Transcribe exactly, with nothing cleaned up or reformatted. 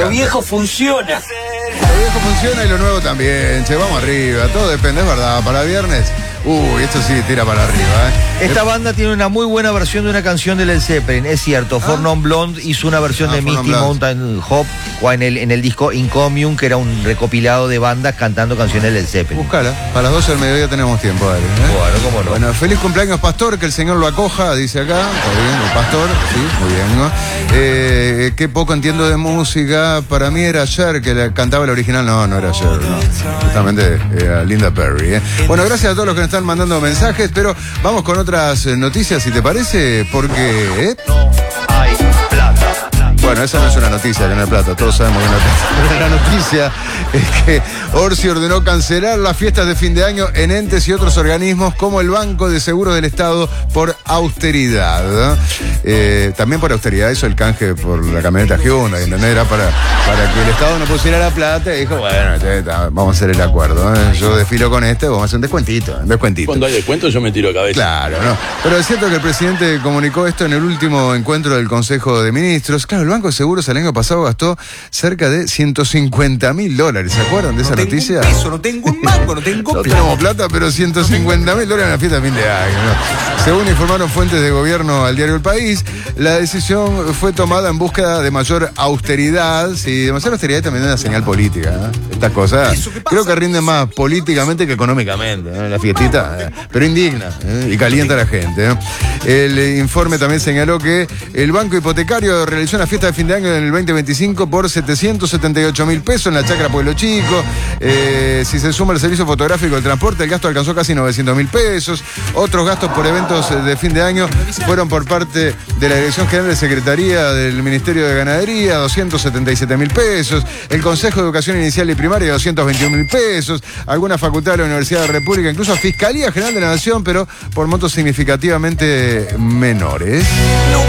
Lo viejo funciona. Lo viejo funciona y lo nuevo también. Che, vamos arriba. Todo depende, es verdad. Para viernes. Uy, esto sí tira para arriba, ¿eh? Esta banda tiene una muy buena versión de una canción de Led Zeppelin, es cierto. ¿Ah? Four Non Blonde hizo una versión ah, de Misty Mountain Hop en el, en el disco Incommune, que era un recopilado de bandas cantando canciones de Led Zeppelin. Búscala, para las doce del mediodía tenemos tiempo, dale, ¿eh? Bueno, cómo no. Bueno, feliz cumpleaños, Pastor, que el Señor lo acoja, dice acá. Está bien, el Pastor, sí, muy bien, ¿no? Eh, qué poco entiendo de música. Para mí era Cher, que le cantaba el original. No, no era Cher, no. Justamente era Linda Perry, ¿eh? Bueno, gracias a todos los que nos están mandando mensajes, pero vamos con otras noticias, si te parece, porque... ¿eh? No hay plata. Bueno, esa no es una noticia, que no hay plata, todos sabemos que no hay plata. Pero la noticia es que Orsi ordenó cancelar las fiestas de fin de año en entes y otros organismos como el Banco de Seguros del Estado por austeridad, ¿no? Eh, también por austeridad hizo el canje por la camioneta Hyundai, ¿no? Era para, para que el Estado no pusiera la plata y dijo, bueno, vamos a hacer el acuerdo, ¿eh? Yo desfilo con este, vamos a hacer un descuentito, un descuentito. Cuando hay descuento yo me tiro a cabeza. Claro, ¿no? Pero es cierto que el presidente comunicó esto en el último encuentro del Consejo de Ministros. Claro, el Banco de Seguros el año pasado gastó cerca de ciento cincuenta mil dólares. ¿Se acuerdan de esa no noticia? Tengo un peso, no tengo un mango, no tengo no plata. tenemos plata, pero ciento cincuenta mil dólares en la fiesta de fin de año, ¿no? Según informaron fuentes de gobierno al diario El País, la decisión fue tomada en búsqueda de mayor austeridad. Sí, demasiada austeridad también es una señal política, ¿eh? Estas cosas creo que rinden más políticamente que económicamente, ¿eh? La fiestita, ¿eh? Pero indigna, ¿eh? Y calienta a la gente, ¿eh? El informe también señaló que el Banco Hipotecario realizó una fiesta de fin de año en el veinte veinticinco por setecientos setenta y ocho mil pesos en la Chacra Pueblo Chico. Eh, si se suma el servicio fotográfico del transporte, el gasto alcanzó casi novecientos mil pesos. Otros gastos por eventos de fin de año fueron por parte de la Dirección General de Secretaría del Ministerio de Ganadería, doscientos setenta y siete mil pesos. El Consejo de Educación Inicial y Primaria, doscientos veintiún mil pesos. Algunas facultades de la Universidad de la República, incluso Fiscalía General de la Nación, pero por montos significativamente menores.